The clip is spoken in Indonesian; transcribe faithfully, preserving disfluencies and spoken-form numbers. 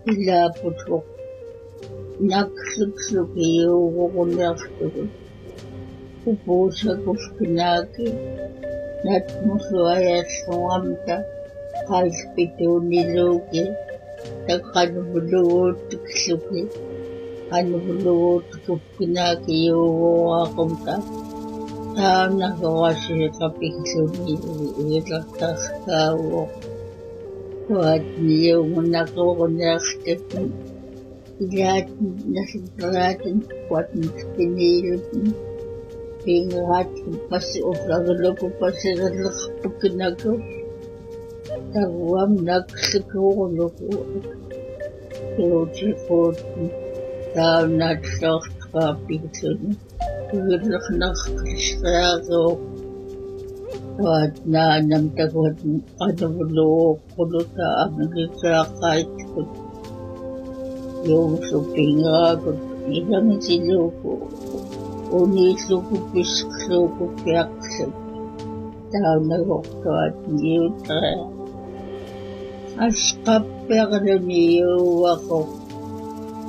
ilaaputluq nakslukslukiyuuguqunniartugu upuusakulkinaaki natmulluayaallungamta qaispituuniluuki taqqanuvuluguuttikluki qanuvuluguuttikukinaaki yuuguaqumta taanagoqasiqapikluuni igilartaarkaavuoq tuatniugunnaquuqunniartakun ilaatin nasinteraatin kuatnitkiniilutni piingeraatun passi ullaguluku passirillerpukinaku taguam nakslikuugunuku tuutiquutni taanaatlaortaqaapikluni igilernerqisriaruuq tuat naanam taguat qanuvuluuqquluta amigitsaaqaitkut yuusupingaakut ilangisiluuku uniilluku piskluuku piaqsut taunagortuat niutrea asqappiarluni yuuaqoq